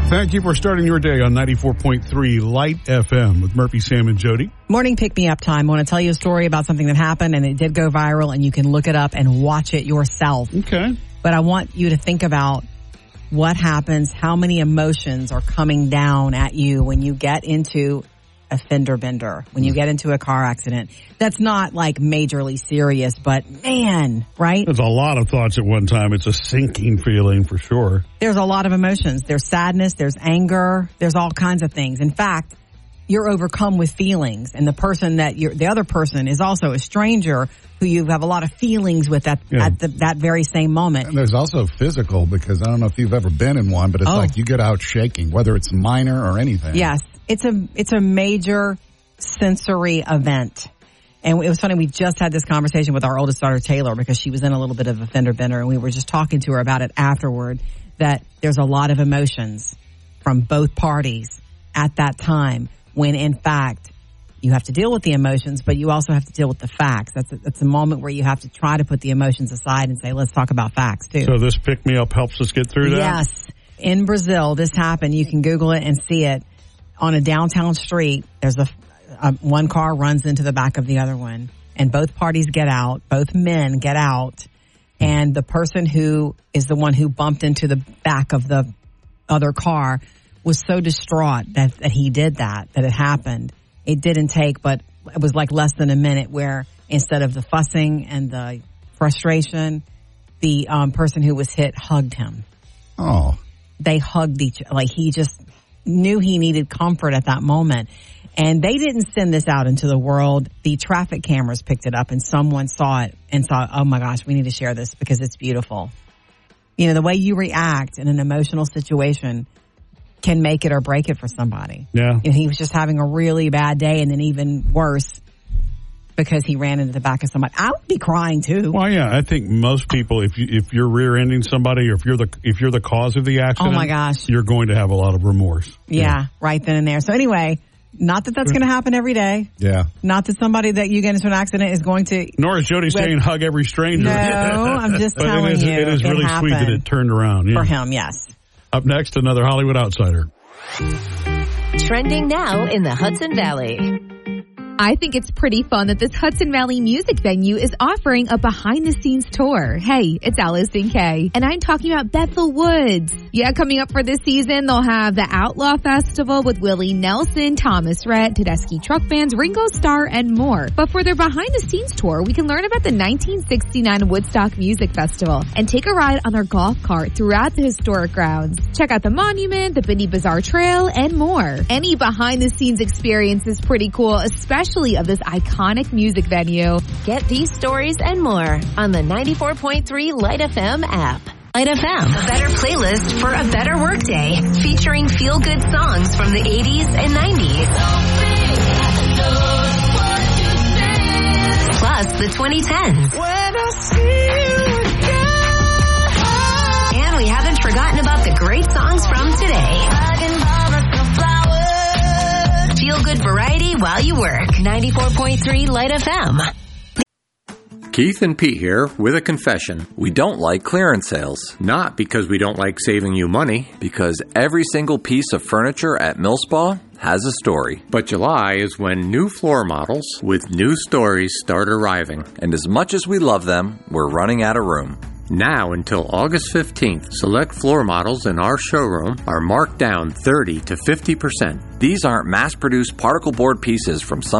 Thank you for starting your day on 94.3 Light FM with Murphy, Sam, and Jody. Morning pick-me-up time. I want to tell you a story about something that happened, and it did go viral, and you can look it up and watch it yourself. Okay. But I want you to think about what happens, how many emotions are coming down at you when you get into a fender bender, when you get into a car accident. That's not like majorly serious, but man, right? There's a lot of thoughts at one time. It's a sinking feeling for sure. There's a lot of emotions. There's sadness, there's anger, there's all kinds of things. In fact, you're overcome with feelings, and the other person is also a stranger who you have a lot of feelings with at that very same moment. And there's also physical, because I don't know if you've ever been in one, but it's like you get out shaking, whether it's minor or anything. Yes. It's a major sensory event. And it was funny, we just had this conversation with our oldest daughter, Taylor, because she was in a little bit of a fender bender, and we were just talking to her about it afterward, that there's a lot of emotions from both parties at that time, when in fact you have to deal with the emotions, but you also have to deal with the facts. That's a moment where you have to try to put the emotions aside and say, let's talk about facts too. So this pick-me-up helps us get through that? Yes. In Brazil, this happened. You can Google it and see it. On a downtown street, there's one car runs into the back of the other one, and both parties get out. Both men get out, and the person who is the one who bumped into the back of the other car was so distraught that he did that it happened. It didn't take, but it was like less than a minute where instead of the fussing and the frustration, the person who was hit hugged him. Oh. They hugged he just knew he needed comfort at that moment. And they didn't send this out into the world. The traffic cameras picked it up, and someone saw it and thought, oh my gosh, we need to share this because it's beautiful. You know, the way you react in an emotional situation can make it or break it for somebody. Yeah. And he was just having a really bad day, and then even worse because he ran into the back of somebody. I would be crying too. Well, yeah, I think most people, if you're rear-ending somebody, or if you're the cause of the accident, oh my gosh, you're going to have a lot of remorse. Yeah, right then and there. So anyway, not that that's going to happen every day. Yeah. Not that somebody that you get into an accident is going to. Nor is Jody saying hug every stranger. No, I'm just telling you. It is really sweet that it turned around. Yeah. For him, yes. Up next, another Hollywood outsider. Trending now in the Hudson Valley. I think it's pretty fun that this Hudson Valley music venue is offering a behind-the-scenes tour. Hey, it's Allison Kay, and I'm talking about Bethel Woods. Yeah, coming up for this season, they'll have the Outlaw Festival with Willie Nelson, Thomas Rhett, Tedeschi Truck Bands, Ringo Starr, and more. But for their behind-the-scenes tour, we can learn about the 1969 Woodstock Music Festival and take a ride on their golf cart throughout the historic grounds. Check out the monument, the Bindi Bazaar Trail, and more. Any behind-the-scenes experience is pretty cool, especially of this iconic music venue. Get these stories and more on the 94.3 Light FM app. Light FM, a better playlist for a better workday, featuring feel-good songs from the 80s and 90s. Plus the 2010s. And we haven't forgotten about the great songs from today. Feel good variety while you work. 94.3 Light FM. Keith and Pete here with a confession. We don't like clearance sales. Not because we don't like saving you money, because every single piece of furniture at Millspa has a story. But July is when new floor models with new stories start arriving. And as much as we love them, we're running out of room. Now until August 15th, select floor models in our showroom are marked down 30 to 50%. These aren't mass-produced particle board pieces from some